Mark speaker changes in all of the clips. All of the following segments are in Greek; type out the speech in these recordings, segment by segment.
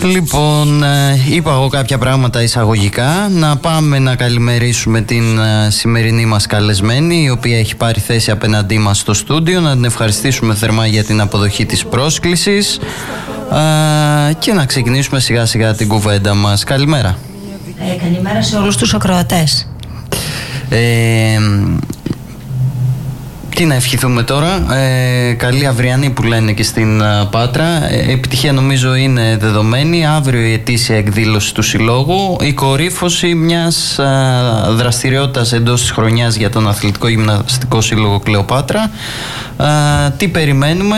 Speaker 1: Λοιπόν, είπα εγώ κάποια πράγματα εισαγωγικά. Να πάμε να καλημερίσουμε την σημερινή μας καλεσμένη, η οποία έχει πάρει θέση απέναντί μας στο στούντιο. Να την ευχαριστήσουμε θερμά για την αποδοχή της πρόσκλησης και να ξεκινήσουμε σιγά σιγά την κουβέντα μας. Καλημέρα.
Speaker 2: Καλημέρα σε όλους τους ακροατές.
Speaker 1: Τι να ευχηθούμε τώρα, καλή αυριανή που λένε και στην Πάτρα. Επιτυχία νομίζω είναι δεδομένη. Αύριο η ετήσια εκδήλωση του Συλλόγου, η κορύφωση μιας δραστηριότητας εντός της χρονιάς για τον Αθλητικό Γυμναστικό Σύλλογο Κλεοπάτρα. Τι περιμένουμε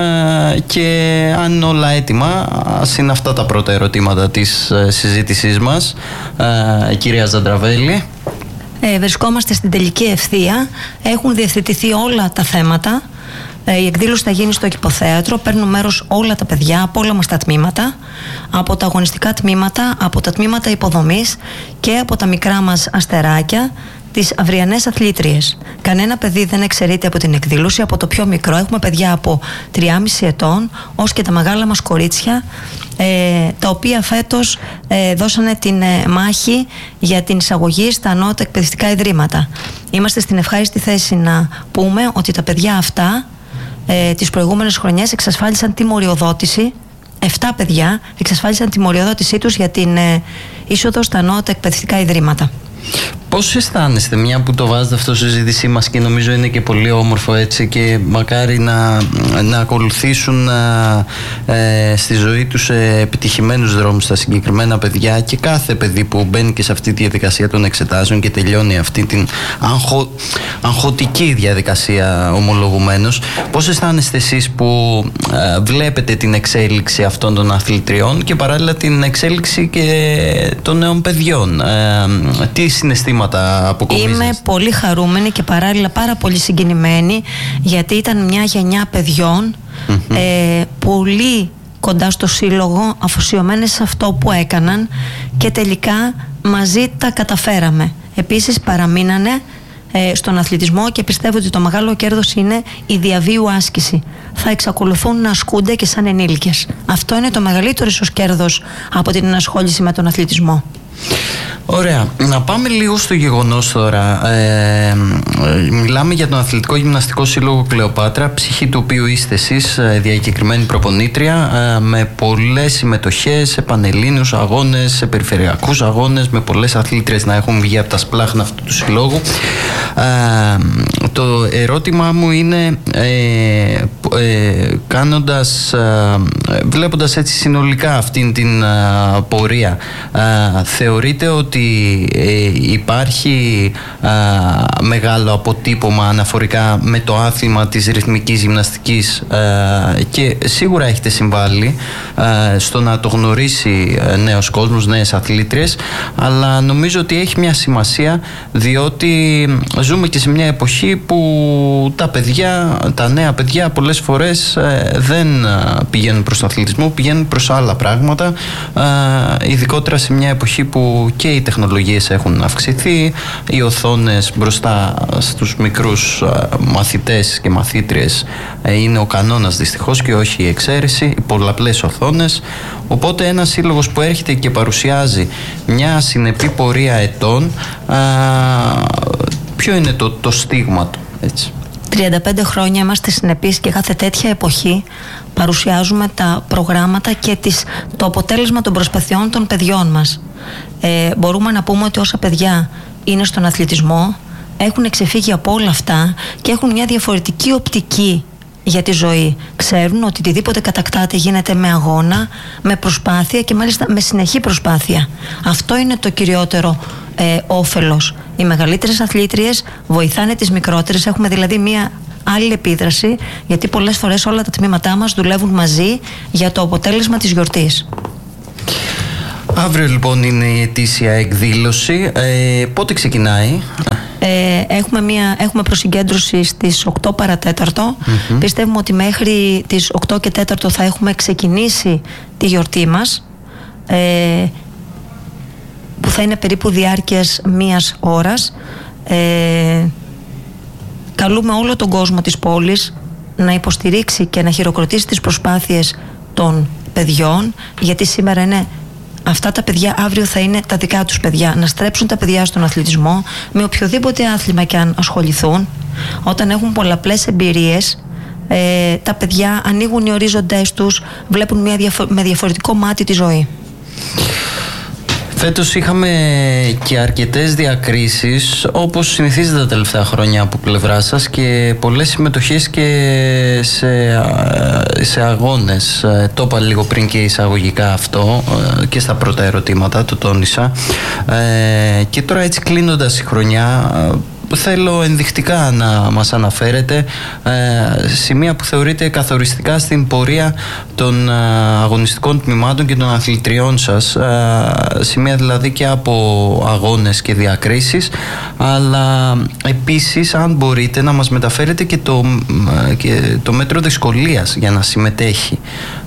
Speaker 1: και αν είναι όλα έτοιμα, ας είναι αυτά τα πρώτα ερωτήματα της συζήτησής μας. Κυρία Ζαντραβέλη.
Speaker 2: Βρισκόμαστε στην τελική ευθεία. Έχουν διευθετηθεί όλα τα θέματα. Η εκδήλωση θα γίνει στο Κηποθέατρο. Παίρνουν μέρος όλα τα παιδιά από όλα μας τα τμήματα, από τα αγωνιστικά τμήματα, από τα τμήματα υποδομής και από τα μικρά μας αστεράκια, τις αυριανές αθλήτριες. Κανένα παιδί δεν εξαιρείται από την εκδήλωση, από το πιο μικρό. Έχουμε παιδιά από 3,5 ετών ως και τα μεγάλα μας κορίτσια, τα οποία φέτος δώσανε την μάχη για την εισαγωγή στα ανώτατα εκπαιδευτικά ιδρύματα. Είμαστε στην ευχάριστη θέση να πούμε ότι τα παιδιά αυτά τις προηγούμενες χρονιές εξασφάλισαν τιμωριοδότηση. 7 παιδιά εξασφάλισαν τιμωριοδότησή τους για την είσοδο στα ανώτατα εκπαιδευτικά ιδρύματα.
Speaker 1: Πώς αισθάνεστε, μια που το βάζετε αυτό στη συζήτησή μας και νομίζω είναι και πολύ όμορφο έτσι, και μακάρι να ακολουθήσουν στη ζωή τους επιτυχημένους δρόμους τα συγκεκριμένα παιδιά, και κάθε παιδί που μπαίνει και σε αυτή τη διαδικασία των εξετάσεων και τελειώνει αυτή την αγχωτική διαδικασία ομολογουμένως, πώς αισθάνεστε εσείς που βλέπετε την εξέλιξη αυτών των αθλητριών και παράλληλα την εξέλιξη και των νέων παιδιών? Τι συναισθήματα αποκομίζετε?
Speaker 2: Είμαι πολύ χαρούμενη και παράλληλα πάρα πολύ συγκινημένη, γιατί ήταν μια γενιά παιδιών πολύ κοντά στο σύλλογο, αφοσιωμένες σε αυτό που έκαναν, και τελικά μαζί τα καταφέραμε. Επίσης παραμείνανε στον αθλητισμό και πιστεύω ότι το μεγάλο κέρδος είναι η διαβίου άσκηση. Θα εξακολουθούν να ασκούνται και σαν ενήλικες. Αυτό είναι το μεγαλύτερο ίσως κέρδος από την ενασχόληση με τον αθλητισμό.
Speaker 1: Ωραία. Να πάμε λίγο στο γεγονός τώρα. Μιλάμε για τον Αθλητικό Γυμναστικό Σύλλογο Κλεοπάτρα, ψυχή του οποίου είστε εσείς διακεκριμένη προπονήτρια, με πολλές συμμετοχές σε πανελλήνιους αγώνες, σε περιφερειακούς αγώνες, με πολλές αθλήτριες να έχουν βγει από τα σπλάχνα αυτού του συλλόγου. Το ερώτημά μου είναι, βλέποντας έτσι συνολικά αυτήν την πορεία, θεωρείτε ότι υπάρχει μεγάλο αποτύπωμα αναφορικά με το άθλημα της ρυθμικής γυμναστικής, και σίγουρα έχετε συμβάλει στο να το γνωρίσει νέος κόσμος, νέες αθλήτριες, αλλά νομίζω ότι έχει μια σημασία, διότι ζούμε και σε μια εποχή που τα νέα παιδιά πολλές φορές δεν πηγαίνουν προς τον αθλητισμό, πηγαίνουν προς άλλα πράγματα, ειδικότερα σε μια εποχή που και οι τεχνολογίες έχουν αυξηθεί, οι οθόνες μπροστά στους μικρούς μαθητές και μαθήτριες είναι ο κανόνας δυστυχώς και όχι η εξαίρεση, οι πολλαπλές οθόνες. Οπότε ένας σύλλογος που έρχεται και παρουσιάζει μια συνεπή πορεία ετών, ποιο είναι το στίγμα του, έτσι?
Speaker 2: 35 χρόνια είμαστε συνεπείς και κάθε τέτοια εποχή παρουσιάζουμε τα προγράμματα και το αποτέλεσμα των προσπαθειών των παιδιών μας. Μπορούμε να πούμε ότι όσα παιδιά είναι στον αθλητισμό έχουν ξεφύγει από όλα αυτά και έχουν μια διαφορετική οπτική για τη ζωή. Ξέρουν ότι οτιδήποτε κατακτάται γίνεται με αγώνα, με προσπάθεια και μάλιστα με συνεχή προσπάθεια. Αυτό είναι το κυριότερο όφελος. Οι μεγαλύτερες αθλήτριες βοηθάνε τις μικρότερες. Έχουμε δηλαδή μια άλλη επίδραση, γιατί πολλές φορές όλα τα τμήματά μας δουλεύουν μαζί για το αποτέλεσμα της γιορτής.
Speaker 1: Αύριο λοιπόν είναι η ετήσια εκδήλωση. Πότε ξεκινάει?
Speaker 2: Έχουμε προσυγκέντρωση στις 8 παρατέταρτο. Πιστεύουμε ότι μέχρι τις 8 και 4 θα έχουμε ξεκινήσει τη γιορτή μας, που θα είναι περίπου διάρκειας 1 ώρας. Καλούμε όλο τον κόσμο της πόλης να υποστηρίξει και να χειροκροτήσει τις προσπάθειες των παιδιών, γιατί σήμερα είναι αυτά τα παιδιά, αύριο θα είναι τα δικά τους παιδιά, να στρέψουν τα παιδιά στον αθλητισμό, με οποιοδήποτε άθλημα και αν ασχοληθούν. Όταν έχουν πολλαπλές εμπειρίες, τα παιδιά ανοίγουν οι ορίζοντές τους, βλέπουν με διαφορετικό μάτι τη ζωή.
Speaker 1: Φέτος είχαμε και αρκετές διακρίσεις, όπως συνηθίζεται τα τελευταία χρόνια από πλευρά σας, και πολλές συμμετοχές και σε αγώνες. Το είπα λίγο πριν και εισαγωγικά αυτό, και στα πρώτα ερωτήματα το τόνισα. Και τώρα, έτσι κλείνοντας η χρονιά, θέλω ενδεικτικά να μας αναφέρετε σημεία που θεωρείτε καθοριστικά στην πορεία των αγωνιστικών τμήματων και των αθλητριών σας, σημεία δηλαδή και από αγώνες και διακρίσεις, αλλά επίσης, αν μπορείτε, να μας μεταφέρετε και το μέτρο δυσκολίας για να συμμετέχει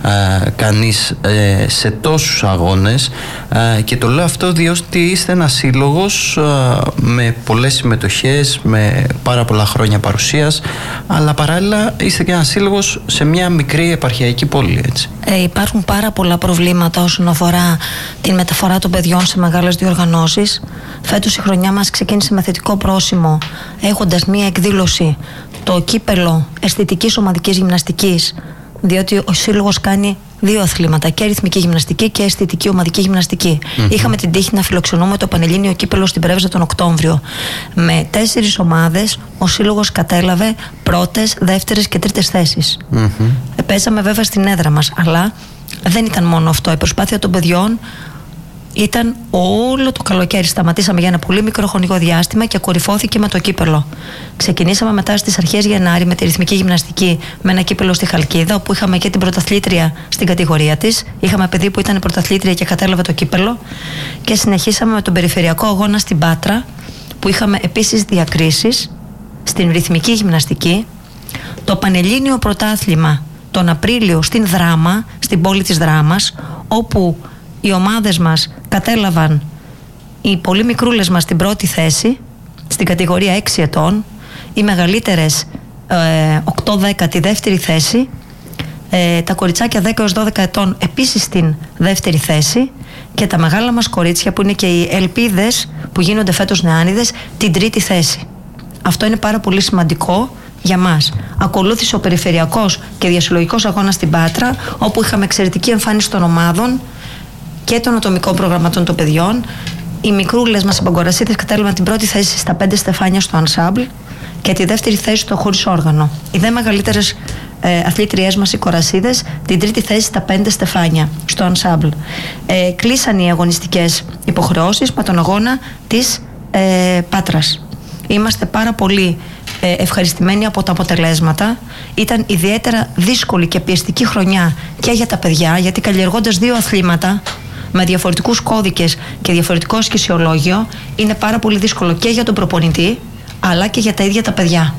Speaker 1: κανείς σε τόσους αγώνες. Και το λέω αυτό διότι είστε ένας σύλλογος με πολλές συμμετοχές, με πάρα πολλά χρόνια παρουσίας, αλλά παράλληλα είστε και ένας σύλλογος σε μια μικρή επαρχιακή πόλη, έτσι.
Speaker 2: Υπάρχουν πάρα πολλά προβλήματα όσον αφορά την μεταφορά των παιδιών σε μεγάλες διοργανώσεις. Φέτος η χρονιά μας ξεκίνησε με θετικό πρόσημο, έχοντας μια εκδήλωση, το κύπελο αισθητικής ομαδικής γυμναστικής, διότι ο σύλλογος κάνει δύο αθλήματα, και ρυθμική γυμναστική και αισθητική ομαδική γυμναστική. Είχαμε την τύχη να φιλοξενούμε το Πανελλήνιο Κύπελο στην Πρέβεζα τον Οκτώβριο. Με 4 ομάδες ο σύλλογος κατέλαβε πρώτες, δεύτερες και τρίτες θέσεις. Παίζαμε βέβαια στην έδρα μας, αλλά δεν ήταν μόνο αυτό. Η προσπάθεια των παιδιών ήταν όλο το καλοκαίρι. Σταματήσαμε για ένα πολύ μικρό χρονικό διάστημα και κορυφώθηκε με το κύπελο. Ξεκινήσαμε μετά στις αρχές Γενάρη με τη ρυθμική γυμναστική, με ένα κύπελο στη Χαλκίδα, όπου είχαμε και την πρωταθλήτρια στην κατηγορία της. Είχαμε παιδί που ήταν πρωταθλήτρια και κατέλαβε το κύπελο. Και συνεχίσαμε με τον περιφερειακό αγώνα στην Πάτρα, που είχαμε επίσης διακρίσεις στην ρυθμική γυμναστική. Το Πανελλήνιο Πρωτάθλημα τον Απρίλιο στην Δράμα, στην πόλη της Δράμας, όπου οι ομάδες μας κατέλαβαν, οι πολύ μικρούλες μας, την πρώτη θέση στην κατηγορία 6 ετών, οι μεγαλύτερες 8-10 τη δεύτερη θέση, τα κοριτσάκια 10 έως 12 ετών επίσης στην δεύτερη θέση, και τα μεγάλα μας κορίτσια, που είναι και οι ελπίδες που γίνονται φέτος νεάνιδες, την τρίτη θέση. Αυτό είναι πάρα πολύ σημαντικό για μας. Ακολούθησε ο περιφερειακός και διασυλλογικός αγώνας στην Πάτρα, όπου είχαμε εξαιρετική εμφάνιση των ομάδων και των ατομικών προγραμματών των παιδιών. Οι μικρούλες μας, οι Παγκορασίτες, κατέλαβαν την πρώτη θέση στα 5 στεφάνια στο Ensemble και τη δεύτερη θέση στο χωρίς όργανο. Οι δε μεγαλύτερες αθλήτριές μας, οι Κορασίδες, την τρίτη θέση στα 5 στεφάνια στο Ensemble. Κλείσαν οι αγωνιστικές υποχρεώσεις με τον αγώνα της Πάτρας. Είμαστε πάρα πολύ ευχαριστημένοι από τα αποτελέσματα. Ήταν ιδιαίτερα δύσκολη και πιεστική χρονιά και για τα παιδιά, γιατί καλλιεργώντας δύο αθλήματα με διαφορετικούς κώδικες και διαφορετικό ασκησιολόγιο, είναι πάρα πολύ δύσκολο και για τον προπονητή, αλλά και για τα ίδια τα παιδιά.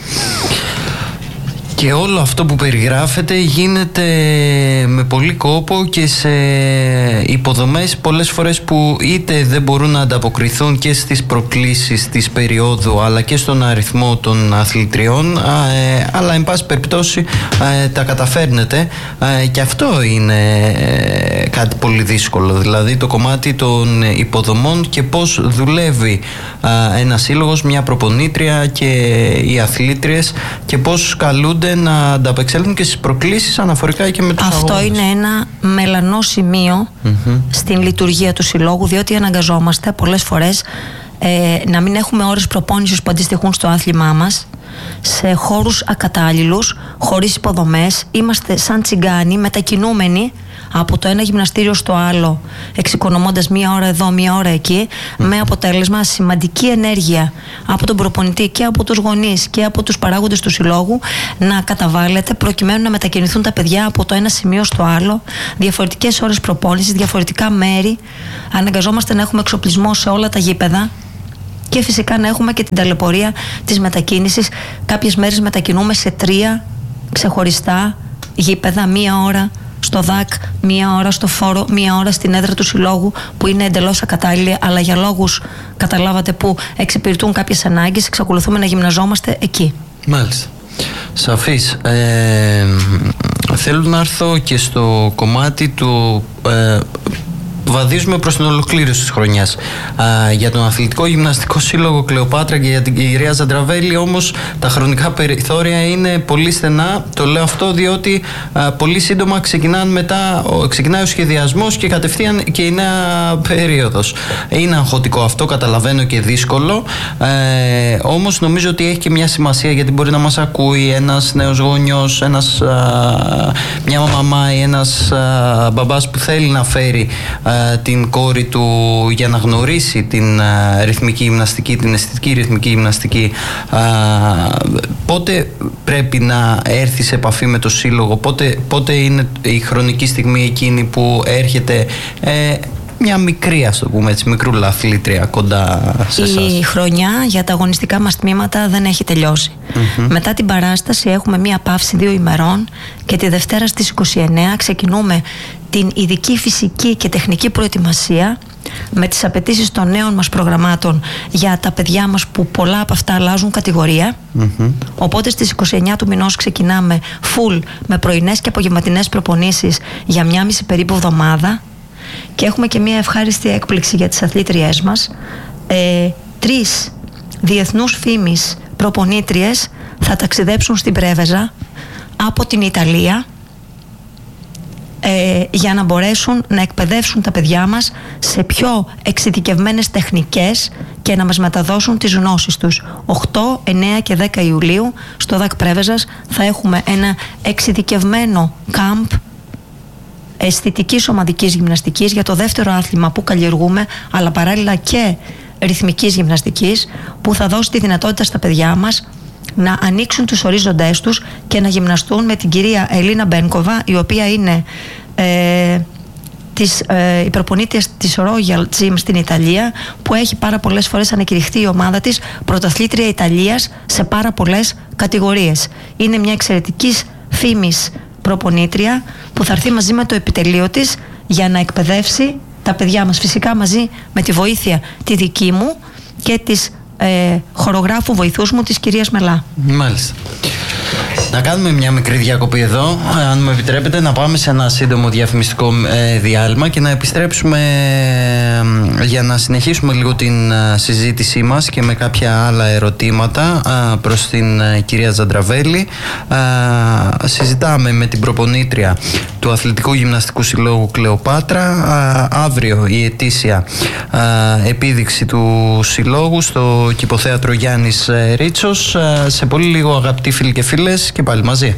Speaker 1: Και όλο αυτό που περιγράφεται γίνεται με πολύ κόπο και σε υποδομές πολλές φορές που είτε δεν μπορούν να ανταποκριθούν και στις προκλήσεις της περίοδου, αλλά και στον αριθμό των αθλητριών, αλλά εν πάση περιπτώσει τα καταφέρνετε, και αυτό είναι κάτι πολύ δύσκολο, δηλαδή το κομμάτι των υποδομών και πώς δουλεύει ένα σύλλογος, μια προπονήτρια και οι αθλήτριες, και πώς καλούνται να ανταπεξέλθουν και στις προκλήσεις αναφορικά και με τους αγώνες.
Speaker 2: Αυτό είναι ένα μελανό σημείο στην λειτουργία του συλλόγου, διότι αναγκαζόμαστε πολλές φορές να μην έχουμε ώρες προπόνησης που αντιστοιχούν στο άθλημά μας, σε χώρους ακατάλληλους, χωρίς υποδομές. Είμαστε σαν τσιγκάνοι μετακινούμενοι από το ένα γυμναστήριο στο άλλο, εξοικονομώντας μία ώρα εδώ, μία ώρα εκεί, με αποτέλεσμα σημαντική ενέργεια από τον προπονητή και από τους γονείς και από τους παράγοντες του συλλόγου να καταβάλλεται προκειμένου να μετακινηθούν τα παιδιά από το ένα σημείο στο άλλο, διαφορετικές ώρες προπόνησης, διαφορετικά μέρη. Αναγκαζόμαστε να έχουμε εξοπλισμό σε όλα τα γήπεδα. Και φυσικά να έχουμε και την ταλαιπωρία της μετακίνησης. Κάποιες μέρες μετακινούμε σε 3 ξεχωριστά γήπεδα, μία ώρα στο ΔΑΚ, μία ώρα στο φόρο, μία ώρα στην έδρα του συλλόγου, που είναι εντελώς ακατάλληλη, αλλά για λόγους, καταλάβατε, που εξυπηρετούν κάποιες ανάγκες, εξακολουθούμε να γυμναζόμαστε εκεί.
Speaker 1: Μάλιστα. Σαφής. Θέλω να έρθω και στο κομμάτι του... βαδίζουμε προς την ολοκλήρωση της χρονιάς. Για τον Αθλητικό Γυμναστικό Σύλλογο Κλεοπάτρα και για την κυρία Ζαντραβέλη όμως τα περιθώρια είναι πολύ στενά. Το λέω αυτό διότι πολύ σύντομα ξεκινάει ο σχεδιασμός και κατευθείαν και η νέα περίοδος. Είναι αγχωτικό αυτό, καταλαβαίνω, και δύσκολο, όμως νομίζω ότι έχει και μια σημασία, γιατί μπορεί να μας ακούει ένας νέος γονιός, μια μαμά ή ένας μπαμπάς που θέλει να φέρει την κόρη του για να γνωρίσει την ρυθμική γυμναστική, την αισθητική ρυθμική γυμναστική. Πότε πρέπει να έρθει σε επαφή με το σύλλογο, πότε είναι η χρονική στιγμή εκείνη που έρχεται μια μικρή, ας το πούμε έτσι, μικρούλα αθλήτρια κοντά σε εσάς?
Speaker 2: Η χρονιά για τα αγωνιστικά μας τμήματα δεν έχει τελειώσει. Μετά την παράσταση έχουμε μια παύση 2 ημερών και τη Δευτέρα στις 29 ξεκινούμε την ειδική φυσική και τεχνική προετοιμασία με τις απαιτήσεις των νέων μας προγραμμάτων για τα παιδιά μας, που πολλά από αυτά αλλάζουν κατηγορία. Οπότε στις 29 του μηνός ξεκινάμε full με πρωινές και απογευματινές προπονήσεις για 1,5 περίπου εβδομάδα. Και έχουμε και μια ευχάριστη έκπληξη για τις αθλήτριές μας. 3 διεθνούς φήμης προπονήτριες θα ταξιδέψουν στην Πρέβεζα από την Ιταλία για να μπορέσουν να εκπαιδεύσουν τα παιδιά μας σε πιο εξειδικευμένες τεχνικές και να μας μεταδώσουν τις γνώσεις τους. 8, 9 και 10 Ιουλίου στο ΔΑΚ Πρέβεζας θα έχουμε ένα εξειδικευμένο κάμπ αισθητικής ομαδικής γυμναστικής για το δεύτερο άθλημα που καλλιεργούμε, αλλά παράλληλα και ρυθμικής γυμναστικής, που θα δώσει τη δυνατότητα στα παιδιά μας να ανοίξουν τους ορίζοντές τους και να γυμναστούν με την κυρία Ελίνα Μπένκοβα, η οποία είναι η προπονήτρια της Royal Gym στην Ιταλία, που έχει πάρα πολλές φορές ανακηρυχθεί η ομάδα της πρωταθλήτρια Ιταλίας σε πάρα πολλές κατηγορίες. Είναι μια εξαιρετικής φήμης προπονήτρια που θα έρθει μαζί με το επιτελείο της για να εκπαιδεύσει τα παιδιά μας, φυσικά μαζί με τη βοήθεια τη δική μου και της χορογράφου βοηθούς μου, της κυρίας Μελά.
Speaker 1: Μάλιστα. Να κάνουμε μια μικρή διακοπή εδώ, αν μου επιτρέπετε, να πάμε σε ένα σύντομο διαφημιστικό διάλειμμα και να επιστρέψουμε για να συνεχίσουμε λίγο την συζήτησή μας και με κάποια άλλα ερωτήματα προς την κυρία Ζαντραβέλη. Συζητάμε με την προπονήτρια του Αθλητικού Γυμναστικού Συλλόγου Κλεοπάτρα. Αύριο η ετήσια επίδειξη του συλλόγου στο Κηποθέατρο Γιάννης Ρίτσος. Σε πολύ λίγο, αγαπητοί φίλοι και φίλες, και πάλι μαζί.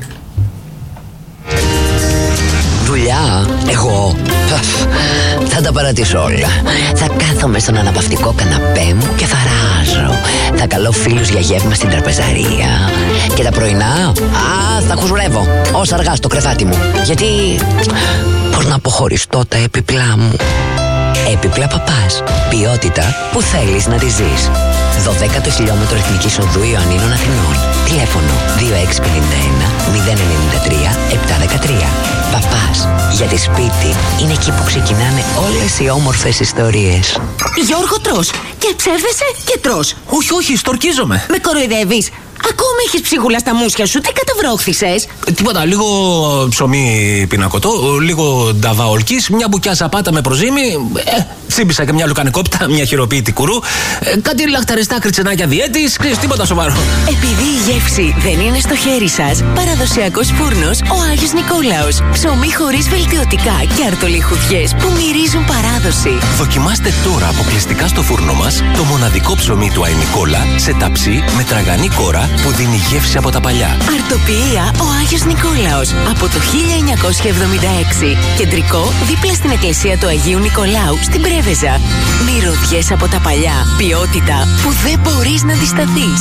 Speaker 3: Δουλειά, εγώ θα τα παρατήσω όλα. Θα κάθομαι στον αναπαυτικό καναπέ μου και θα ράζω. Θα καλώ φίλους για γεύμα στην τραπεζαρία. Και τα πρωινά, θα χουσουρεύω όσα αργά στο κρεβάτι μου. Γιατί πώς να αποχωριστώ τα έπιπλά μου? Έπιπλα Παπάς. Ποιότητα που θέλεις να τη ζεις. 12ο χιλιόμετρο Εθνικής Οδού Ιωαννίνων Αθηνών. Τηλέφωνο 2651 093 713. Παπάς. Γιατί σπίτι είναι εκεί που ξεκινάνε όλες οι όμορφες ιστορίες.
Speaker 4: Γιώργο, τρως και ψεύδεσαι και τρως.
Speaker 5: Όχι, στορκίζομαι.
Speaker 4: Με κοροϊδεύεις? Ακόμα έχεις ψίχουλα στα μουσια σου, τι καταβρόχθησες?
Speaker 5: Τίποτα, λίγο ψωμί πινακωτό, λίγο νταβά ολκής, μια μπουκιά σαπάτα με προζύμι, τσίμπησα και μια λουκανικόπιτα, μια χειροποίητη κουρού, κάτι λαχταριστά κριτσενάκια διέτης, τίποτα σοβαρό.
Speaker 4: Επειδή η γεύση δεν είναι στο χέρι σας, παραδοσιακός φούρνος ο Άγιος Νικόλαος. Ψωμί χωρίς βελτιωτικά και αρτολιχουδιές που μυρίζουν παράδοση.
Speaker 6: Δοκιμάστε τώρα αποκλειστικά στο φούρνο μας το μοναδικό ψωμί του Αϊνικόλα σε ταψί με τραγανή κόρα που δίνει γεύση από τα παλιά.
Speaker 4: Αρτοποιία ο Άγιος Νικόλαος από το 1976. Κεντρικό δίπλα στην εκκλησία του Αγίου Νικολάου στην Πρέβεζα. Μυρωδιές από τα παλιά. Ποιότητα που δεν μπορείς να αντισταθείς.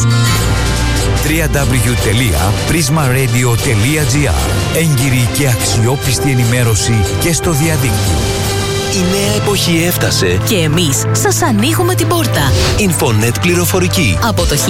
Speaker 7: www.prismaradio.gr. Έγκυρη και αξιόπιστη ενημέρωση και στο διαδίκτυο.
Speaker 6: Η νέα εποχή έφτασε
Speaker 4: Και εμείς σας ανοίγουμε την πόρτα.
Speaker 6: Infonet πληροφορική.
Speaker 4: Από το